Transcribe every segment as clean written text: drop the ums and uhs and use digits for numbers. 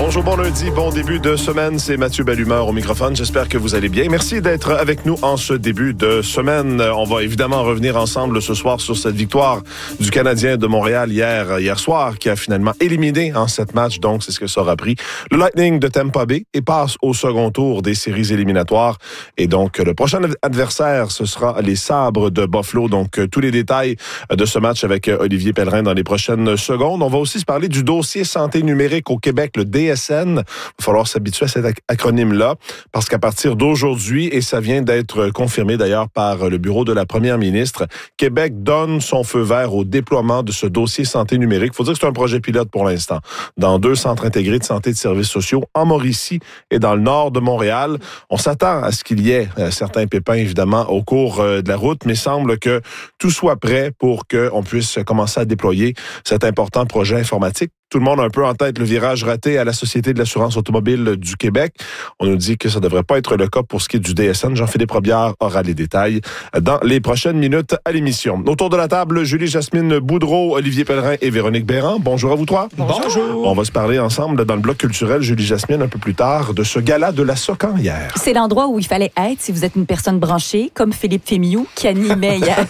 Bonjour, bon lundi, bon début de semaine. C'est Mathieu Bellumeur au microphone. J'espère que vous allez bien. Merci d'être avec nous en ce début de semaine. On va évidemment revenir ensemble ce soir sur cette victoire du Canadien de Montréal hier soir, qui a finalement éliminé en 7 matchs. Donc, c'est ce que ça aura pris le Lightning de Tampa Bay et passe au second tour des séries éliminatoires. Et donc, le prochain adversaire, ce sera les Sabres de Buffalo. Donc, tous les détails de ce match avec Olivier Pellerin dans les prochaines secondes. On va aussi se parler du dossier santé numérique au Québec, le DSN. Il va falloir s'habituer à cet acronyme-là, parce qu'à partir d'aujourd'hui, et ça vient d'être confirmé d'ailleurs par le bureau de la première ministre, Québec donne son feu vert au déploiement de ce dossier santé numérique. Il faut dire que c'est un projet pilote pour l'instant, dans 2 centres intégrés de santé et de services sociaux, en Mauricie et dans le nord de Montréal. On s'attend à ce qu'il y ait certains pépins, évidemment, au cours de la route, mais il semble que tout soit prêt pour qu'on puisse commencer à déployer cet important projet informatique. Tout le monde a un peu en tête le virage raté à la Société de l'assurance automobile du Québec. On nous dit que ça ne devrait pas être le cas pour ce qui est du DSN. Jean-Philippe Robillard aura les détails dans les prochaines minutes à l'émission. Autour de la table, Julie-Jasmine Boudreau, Olivier Pellerin et Véronique Béran. Bonjour à vous trois. Bonjour. On va se parler ensemble dans le bloc culturel, Julie-Jasmine, un peu plus tard, de ce gala de la Socan hier. C'est l'endroit où il fallait être si vous êtes une personne branchée, comme Philippe Fémiou, qui animait hier.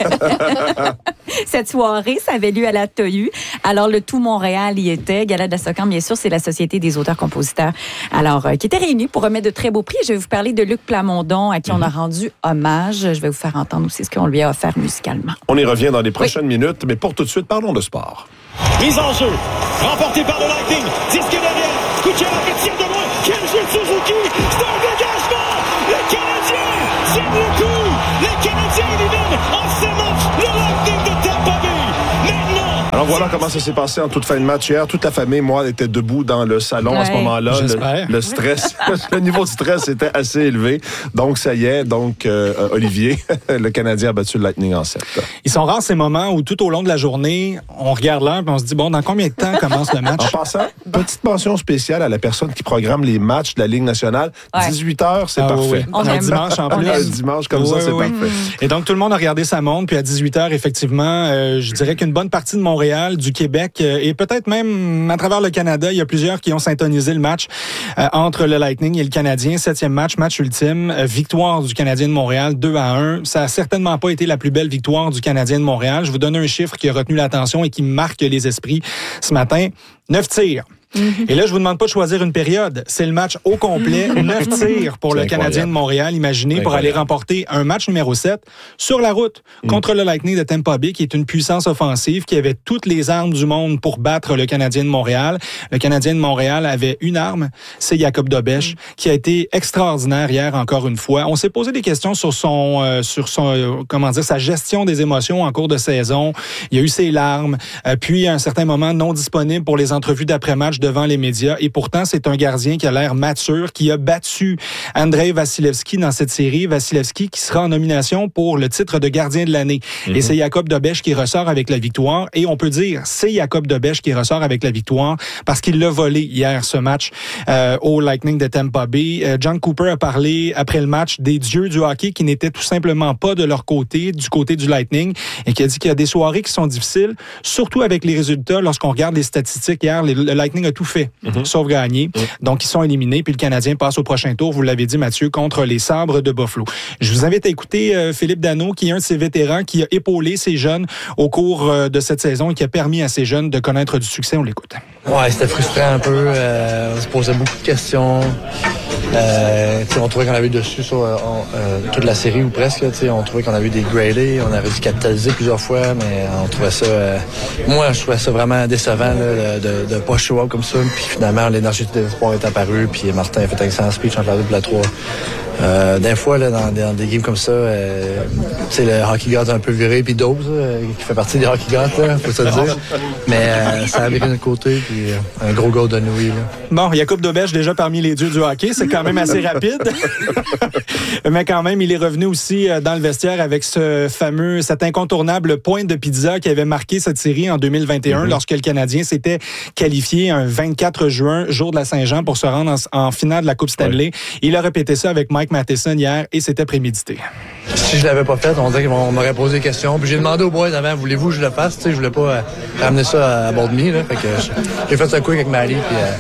Cette soirée, ça avait lieu à la TOU. Alors, le tout Montréal y était. Gala de la Socan, bien sûr, c'est la Société des auteurs-compositeurs. Alors, qui était réunie pour remettre de très beaux prix. Je vais vous parler de Luc Plamondon, à qui on a rendu hommage. Je vais vous faire entendre aussi ce qu'on lui a offert musicalement. On y revient dans les prochaines minutes, mais pour tout de suite, parlons de sport. Mise en jeu, remporté par le Lightning. 10 Canadiens, Kucherov qui tire de loin. Quel jeu de Suzuki, c'est un dégagement. Les Canadiens, c'est beaucoup. Les Canadiens éliminent en ce match le Lightning de Tampa Bay. Maintenant. Alors voilà comment ça s'est passé en toute fin de match hier. Toute la famille, moi, était debout dans le salon à ce moment-là. Le stress, le niveau de stress était assez élevé. Donc, ça y est. Donc, Olivier, le Canadien a battu le Lightning en 7. Ils sont rares ces moments où tout au long de la journée, on regarde l'heure et on se dit, bon, dans combien de temps commence le match? En passant, petite mention spéciale à la personne qui programme les matchs de la Ligue nationale. 18h, c'est parfait. Oui. Un dimanche en plus. Un dimanche comme ça, c'est parfait. Et donc, tout le monde a regardé sa montre. Puis à 18h, effectivement, je dirais qu'une bonne partie de Montréal, du Québec et peut-être même à travers le Canada, il y a plusieurs qui ont syntonisé le match entre le Lightning et le Canadien. 7e match ultime, victoire du Canadien de Montréal, 2-1. Ça a certainement pas été la plus belle victoire du Canadien de Montréal. Je vous donne un chiffre qui a retenu l'attention et qui marque les esprits ce matin. 9 tirs. Et là, je vous demande pas de choisir une période. C'est le match au complet. 9 tirs pour le Canadien de Montréal, imaginez, pour aller remporter un match numéro 7 sur la route contre le Lightning de Tampa Bay, qui est une puissance offensive, qui avait toutes les armes du monde pour battre le Canadien de Montréal. Le Canadien de Montréal avait une arme, c'est Jacob Dobeš, qui a été extraordinaire hier encore une fois. On s'est posé des questions sur son sa gestion des émotions en cours de saison. Il y a eu ses larmes, puis à un certain moment non disponible pour les entrevues d'après-match devant les médias. Et pourtant, c'est un gardien qui a l'air mature, qui a battu Andrei Vasilevski dans cette série. Vasilevski qui sera en nomination pour le titre de gardien de l'année. Et c'est Jacob Dobeš qui ressort avec la victoire. Et on peut dire, c'est Jacob Dobeš qui ressort avec la victoire parce qu'il l'a volé hier, ce match, au Lightning de Tampa Bay. John Cooper a parlé après le match des dieux du hockey qui n'étaient tout simplement pas de leur côté, du côté du Lightning, et qui a dit qu'il y a des soirées qui sont difficiles, surtout avec les résultats. Lorsqu'on regarde les statistiques hier, le Lightning a tout fait, sauf gagner. Donc, ils sont éliminés, puis le Canadien passe au prochain tour, vous l'avez dit, Mathieu, contre les Sabres de Buffalo. Je vous invite à écouter Philippe Danault, qui est un de ces vétérans qui a épaulé ces jeunes au cours de cette saison et qui a permis à ces jeunes de connaître du succès. On l'écoute. Ouais, c'était frustrant un peu. On se posait beaucoup de questions. On trouvait qu'on avait eu dessus sur toute la série ou presque. On trouvait qu'on avait eu des gradés, on avait dû capitaliser plusieurs fois, mais on trouvait ça... moi, je trouvais ça vraiment décevant de pas show up comme ça. Puis finalement, l'énergie de l'espoir est apparue, puis Martin a fait un excellent speech en parlant de la 3. Des fois, là, dans des games comme ça, le hockey god un peu viré, puis Dose, qui fait partie des hockey gods, là, faut se le dire. Mais ça a viré de notre côté, puis un gros goal de Nouilles. Bon, Jacob Dobeš, déjà parmi les dieux du hockey, c'est quand quand même assez rapide. Mais quand même, il est revenu aussi dans le vestiaire avec cet incontournable point de pizza qui avait marqué cette série en 2021 lorsque le Canadien s'était qualifié un 24 juin, jour de la Saint-Jean, pour se rendre en finale de la Coupe Stanley. Ouais. Il a répété ça avec Mike Matheson hier et c'était prémédité. Si je l'avais pas fait, on dirait qu'on m'aurait posé des questions. Puis j'ai demandé aux boys avant, voulez-vous que je le fasse? Je voulais pas ramener ça à bord de mi. Fait que j'ai fait ça quick avec Marie,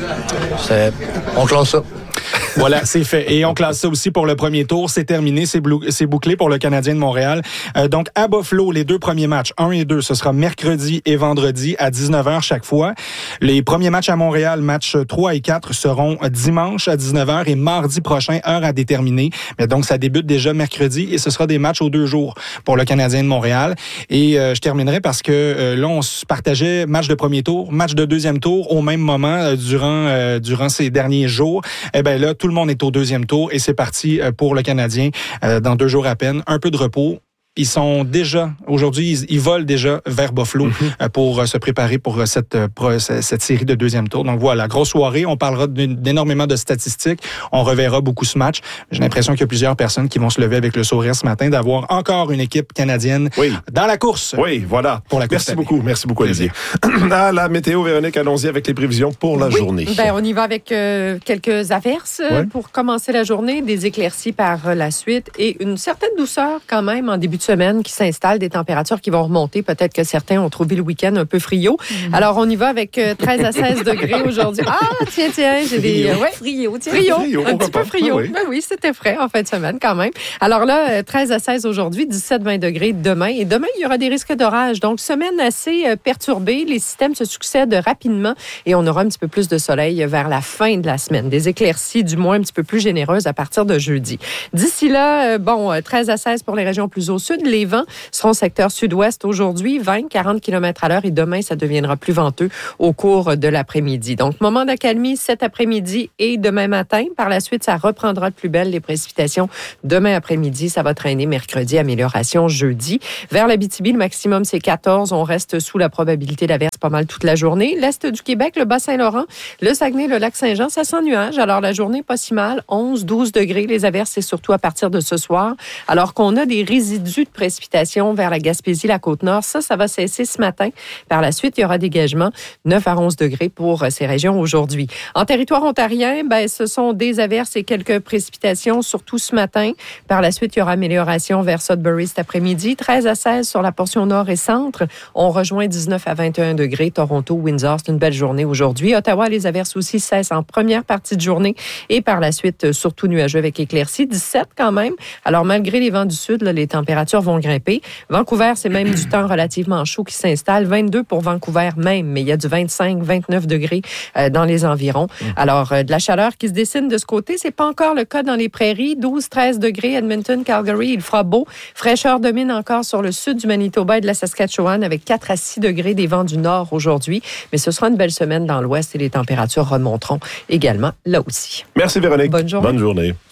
puis on classe ça. Voilà, c'est fait. Et on classe ça aussi pour le premier tour. C'est terminé, c'est bouclé pour le Canadien de Montréal. Donc, à Buffalo, les 2 premiers matchs, 1 et 2, ce sera mercredi et vendredi à 19h chaque fois. Les premiers matchs à Montréal, matchs 3 et 4, seront dimanche à 19h et mardi prochain, heure à déterminer. Mais donc, ça débute déjà mercredi et ce sera des matchs aux 2 jours pour le Canadien de Montréal. Et je terminerai parce que là, on se partageait match de premier tour, match de deuxième tour au même moment durant ces derniers jours. Eh bien là, tout le monde est au deuxième tour et c'est parti pour le Canadien dans 2 jours à peine. Un peu de repos. Ils sont déjà, aujourd'hui, ils volent déjà vers Buffalo pour se préparer pour cette série de deuxième tour. Donc voilà, grosse soirée. On parlera d'énormément de statistiques. On reverra beaucoup ce match. J'ai l'impression qu'il y a plusieurs personnes qui vont se lever avec le sourire ce matin d'avoir encore une équipe canadienne dans la course. Oui, voilà. Pour la course. Merci beaucoup, Olivier. À la météo, Véronique, allons-y avec les prévisions pour la journée. Ben, on y va avec quelques averses pour commencer la journée, des éclaircies par la suite et une certaine douceur quand même en début de semaine qui s'installe, des températures qui vont remonter. Peut-être que certains ont trouvé le week-end un peu friot. Alors, on y va avec 13 à 16 degrés aujourd'hui. Ah, tiens, j'ai des... Frio, un petit peu frio. Ben oui, c'était frais en fin de semaine quand même. Alors là, 13 à 16 aujourd'hui, 17-20 degrés demain. Et demain, il y aura des risques d'orage. Donc, semaine assez perturbée. Les systèmes se succèdent rapidement et on aura un petit peu plus de soleil vers la fin de la semaine. Des éclaircies, du moins, un petit peu plus généreuses à partir de jeudi. D'ici là, 13 à 16 pour les régions plus au sud. Les vents seront secteur sud-ouest aujourd'hui, 20-40 km à l'heure et demain, ça deviendra plus venteux au cours de l'après-midi. Donc, moment d'accalmie cet après-midi et demain matin. Par la suite, ça reprendra de plus belle les précipitations demain après-midi. Ça va traîner mercredi, amélioration jeudi. Vers l'Abitibi, le maximum, c'est 14. On reste sous la probabilité d'averse pas mal toute la journée. L'Est du Québec, le Bas-Saint-Laurent, le Saguenay, le Lac-Saint-Jean, ça sent nuage. Alors, la journée, pas si mal. 11-12 degrés. Les averses, c'est surtout à partir de ce soir. Alors qu'on a des résidus de précipitations vers la Gaspésie, la Côte-Nord. Ça va cesser ce matin. Par la suite, il y aura dégagement 9 à 11 degrés pour ces régions aujourd'hui. En territoire ontarien, ce sont des averses et quelques précipitations, surtout ce matin. Par la suite, il y aura amélioration vers Sudbury cet après-midi. 13 à 16 sur la portion nord et centre. On rejoint 19 à 21 degrés. Toronto, Windsor, c'est une belle journée aujourd'hui. Ottawa, les averses aussi cessent en première partie de journée. Et par la suite, surtout nuageux avec éclaircies. 17 quand même. Alors, malgré les vents du sud, les températures vont grimper. Vancouver, c'est même du temps relativement chaud qui s'installe. 22 pour Vancouver même, mais il y a du 25-29 degrés dans les environs. Alors, de la chaleur qui se dessine de ce côté. C'est pas encore le cas dans les prairies. 12-13 degrés, Edmonton, Calgary, il fera beau. Fraîcheur domine encore sur le sud du Manitoba et de la Saskatchewan avec 4 à 6 degrés des vents du nord aujourd'hui. Mais ce sera une belle semaine dans l'ouest et les températures remonteront également là aussi. Merci Véronique. Bonne journée. Bonne journée.